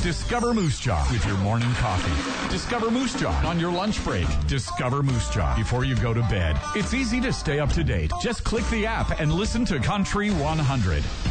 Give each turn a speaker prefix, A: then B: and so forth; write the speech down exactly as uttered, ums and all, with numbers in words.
A: Discover Moose Jaw with your morning coffee. Discover Moose Jaw on your lunch break. Discover Moose Jaw before you go to bed. It's easy to stay up to date. Just click the app and listen to Country one hundred.